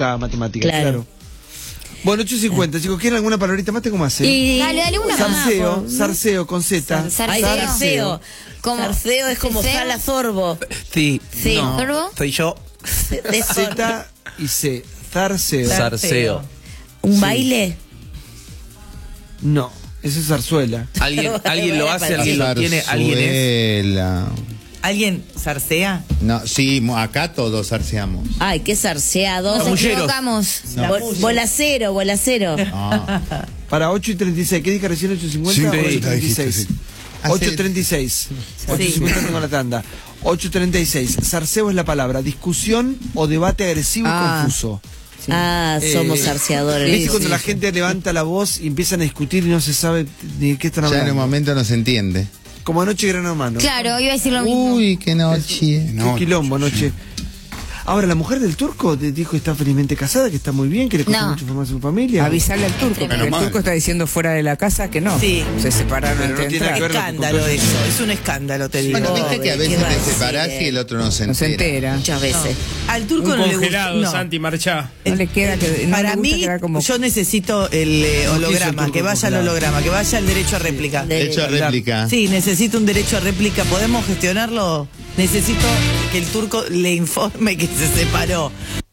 lógica matemática, claro. Bueno, 8:50, chicos, ¿quieren alguna palabrita más? Tengo más, Dale una zarceo, más. Zarceo, con Z. Zarceo. Zarceo es como Sala Sorbo. Sí. No. ¿Sorbo? Soy yo. De Z y C. Zarceo. Zarceo. ¿Un baile? No, eso es zarzuela. ¿Alguien lo hace? ¿Alguien lo tiene? ¿Alguien es? ¿Alguien zarcea? No, sí, acá todos zarceamos. Ay, qué zarceado. Nos equivocamos. Bolacero. Para 8:36, ¿qué dije recién? 8:50 Sí, o sí, 8:36. 8:36. 8:50 tengo la tanda. 8:36. Zarceo es la palabra. Discusión o debate agresivo y confuso. Somos zarceadores. ¿Viste cuando la gente levanta la voz y empiezan a discutir y no se sabe ni de qué están hablando? Ya en un momento no se entiende. Como anoche Gran Hermano. Claro, iba a decir lo mismo. Uy, qué noche. Qué quilombo anoche. Ahora, la mujer del turco dijo que está felizmente casada, que está muy bien, que le costó mucho formar su familia. Avisarle al turco, porque el turco está diciendo fuera de la casa que no. Sí. Se separaron antes de entrar. Es un escándalo eso, es un escándalo, te digo. Bueno, viste que a veces te separás y el otro no se entera. Muchas veces. Al turco no le gusta. No. Santi, marchá. No le queda que. No Para le gusta mí, quedar como... yo necesito el holograma, que vaya el holograma, que vaya el derecho a réplica. Derecho a réplica. Sí, necesito un derecho a réplica. ¿Podemos gestionarlo? Necesito que el turco le informe que se separó.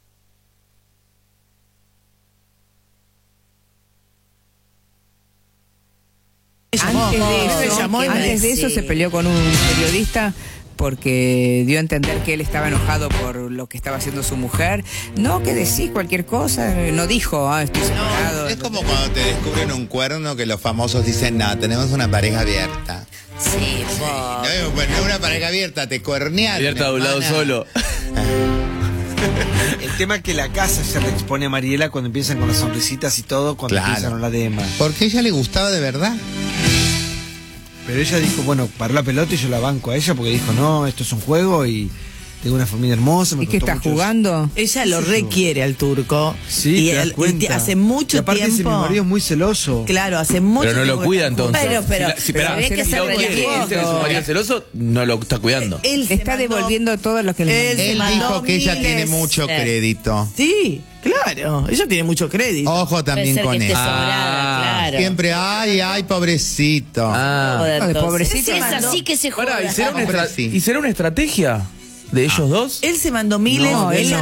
Antes de eso se peleó con un periodista porque dio a entender que él estaba enojado por lo que estaba haciendo su mujer. No, que decís cualquier cosa, no dijo, estoy separado. Es como cuando te descubren un cuerno que los famosos dicen, no, tenemos una pareja abierta. Sí, No, pues no es una pareja abierta, te cuernearon. Abierta de un lado solo. El tema es que la casa se le expone a Mariela cuando empiezan con las sonrisitas y todo, cuando empiezan a hablar de Emma. Porque a ella le gustaba de verdad. Pero ella dijo, bueno, paró la pelota y yo la banco a ella porque dijo, no, esto es un juego y tengo una familia hermosa. ¿Y qué está jugando? Ella lo requiere al turco. Sí, y hace mucho y aparte tiempo. Mi marido es muy celoso. Claro, hace mucho tiempo. Pero no lo cuida entonces. Pero si su marido es celoso, no lo está cuidando. Él está devolviendo todo lo que le Él dijo que ella tiene mucho crédito. Sí, claro, ella tiene mucho crédito. Ojo también con eso. Claro. Siempre, ay, pobrecito. Pobrecito. Es así que se juega. ¿Y será una estrategia de ellos dos? Él se mandó miles,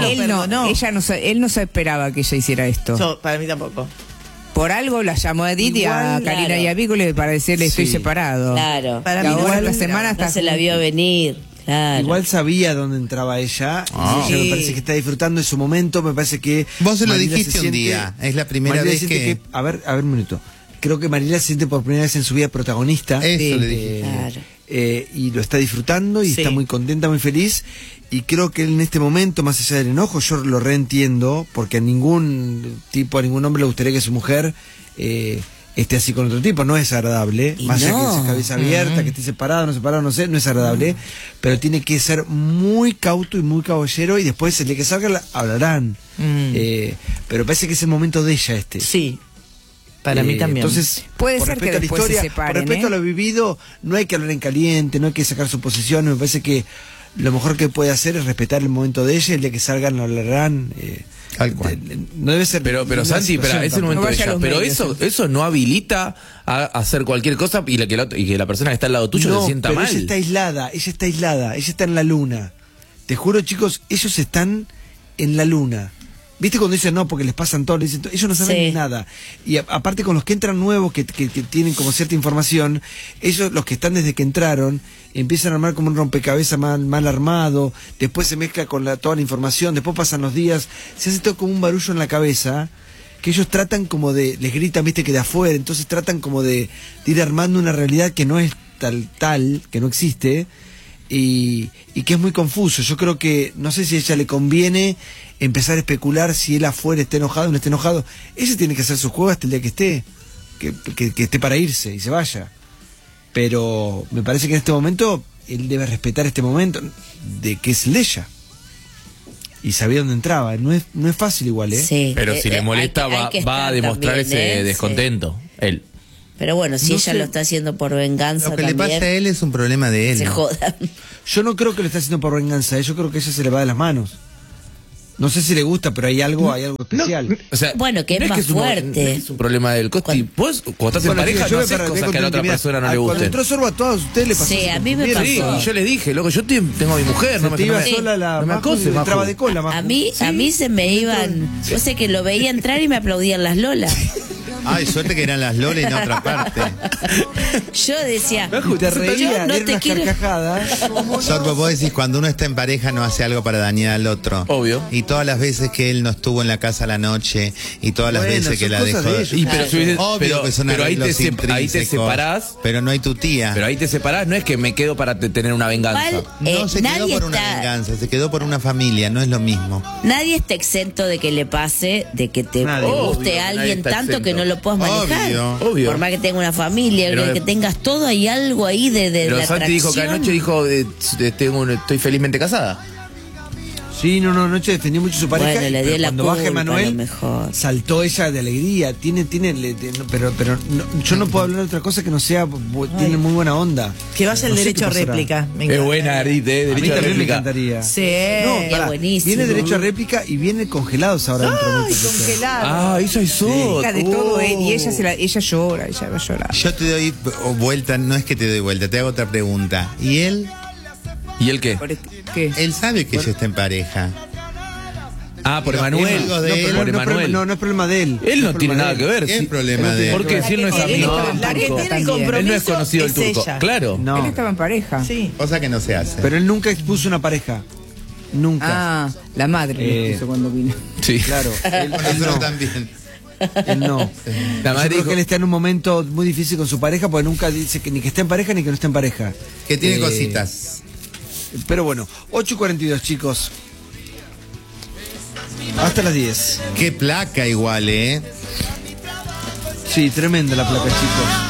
él no se esperaba que ella hiciera esto. Para mí tampoco. Por algo la llamó a Edith y a Karina y a Vícula para decirle estoy separado. Claro. Para mí ahora la semana no se la vio venir. Claro. Igual sabía dónde entraba ella. Ella me parece que está disfrutando de su momento. Me parece que vos se lo dijiste un día. Es la primera vez que... A ver, un minuto. Creo que Mariela se siente por primera vez en su vida protagonista. Eso le dije. Claro. Y lo está disfrutando y está muy contenta, muy feliz. Y creo que en este momento, más allá del enojo, yo lo reentiendo, porque a ningún tipo, a ningún hombre le gustaría que su mujer esté así con otro tipo. No es agradable. Más allá que esa cabeza abierta, que esté separado, no sé, no es agradable. Pero tiene que ser muy cauto y muy caballero y después el día que salga hablarán. Pero parece que es el momento de ella este. Sí. Para mí también. Entonces, puede ser que después se separen, por respeto a lo vivido, no hay que hablar en caliente, no hay que sacar suposiciones. Me parece que lo mejor que puede hacer es respetar el momento de ella. El día que salgan lo hablarán. Tal cual. No debe ser. Pero Santi, es el momento de ella. Pero eso no habilita a hacer cualquier cosa y que la persona que está al lado tuyo se sienta mal. Ella está aislada, ella está en la luna. Te juro, chicos, ellos están en la luna. ¿Viste cuando dicen no? Porque les pasan todo, les dicen todo? Ellos no saben nada. Y aparte con los que entran nuevos, que tienen como cierta información, ellos, los que están desde que entraron, empiezan a armar como un rompecabezas mal armado, después se mezcla con toda la información, después pasan los días, se hace todo como un barullo en la cabeza, que ellos tratan como les gritan, viste, que de afuera, entonces tratan como de ir armando una realidad que no es tal, que no existe, y que es muy confuso. Yo creo que, no sé si a ella le conviene empezar a especular si él afuera está enojado o no está enojado. Ella tiene que hacer su juego hasta el día que esté, que esté para irse y se vaya. Pero me parece que en este momento él debe respetar este momento de que es el de ella. Y sabía dónde entraba. No es fácil igual, ¿eh? Sí. Pero si le molesta va a demostrar también, ese descontento. Él. Pero bueno, si ella lo está haciendo por venganza. Lo que también, le pasa a él es un problema de él. Se jodan. Yo no creo que lo esté haciendo por venganza, yo creo que ella se le va de las manos. No sé si le gusta, pero hay algo especial. O sea, bueno, que es más fuerte. Es un problema del Costi. Vos, cuando estás en pareja, no haces cosas que a la otra persona no le gusten. Cuando entró Sorbo, a todos ustedes le pasó. Sí, a mí me pasó. Sí, y yo les dije, loco, yo tengo a mi mujer, no me acoses, entraba de cola, a mí se me iban. Yo sé que lo veía entrar y me aplaudían las lolas. Ay, suerte que eran las lolas y en otra parte. Yo decía, te reía, no era te unas quiero. carcajadas. Sorbo, vos decís, cuando uno está en pareja no hace algo para dañar al otro. Obvio. Y todas las veces que él no estuvo en la casa a la noche, y todas las veces que la dejó. Pero ahí te separás. Pero no hay tu tía. Pero ahí te separás, no es que me quedo para tener una venganza. No se quedó por una venganza, se quedó por una familia, no es lo mismo. Nadie está exento de que le pase, de que te guste a alguien tanto que no lo puedas manejar. Obvio. Por más que tenga una familia, que tengas todo, hay algo ahí de pero la Santi dijo que anoche dijo, estoy felizmente casada. Sí, no, anoche defendió mucho su pareja. Bueno, le dio la cuando culpa, baja Emanuel, mejor. saltó ella de alegría. Pero yo no puedo hablar de otra cosa que no sea. Tiene muy buena onda. Que vaya el derecho a réplica. Es buena, Arit, derecho a réplica. Me encantaría. Sí, buenísimo. Viene derecho a réplica y viene congelados ahora dentro de congelado. Esa es otra. De todo, y ella llora, ella va a llorar. Yo te doy vuelta, no es que te doy vuelta, te hago otra pregunta. ¿Y él? ¿Y él qué? ¿Qué? Él sabe que ella está en pareja. Por Emanuel. No es problema de él. Él no tiene nada que ver. ¿Qué problema de él? Porque si él no es amigo La que turco. tiene el compromiso Él no es conocido el turco. ella. Claro. No. Él estaba en pareja. Sí. Cosa que no se hace. Pero él nunca expuso una pareja. Nunca. La madre le puso cuando vino. Sí. Claro. Él Nosotros no. también. Él no. La Yo madre creo dijo- que él está en un momento muy difícil con su pareja porque nunca dice que ni que esté en pareja ni que no esté en pareja. Que tiene cositas. Pero bueno, 8:42, chicos. Hasta las 10. Qué placa igual, ¿eh? Sí, tremenda la placa, chicos.